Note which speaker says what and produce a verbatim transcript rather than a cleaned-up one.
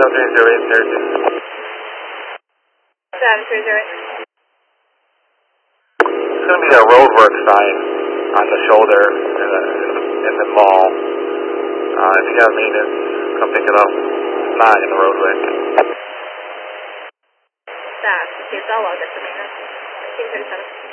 Speaker 1: Seven three zero eight thirty.
Speaker 2: Seven three zero eight.
Speaker 1: There's going to be a roadwork sign on the shoulder in the, in the mall. Uh, if you got maintenance, come pick it up. It's not in the roadway.
Speaker 2: That's, okay, so I'll log it for maintenance. fifteen thirty-seven.